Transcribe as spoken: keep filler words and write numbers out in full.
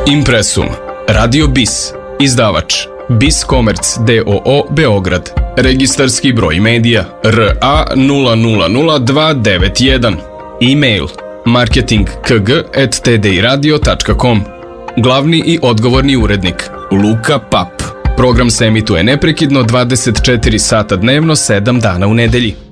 Impresum, Radio Bis, izdavač Bis Komerc d o o Beograd, registarski broj medija R A nula nula nula dva devet jedan, e-mail marketing k g at t d i radio tačka com, glavni i odgovorni urednik Luka Pap. Program se emituje neprekidno dvadeset četiri sata dnevno, sedam dana u nedelji.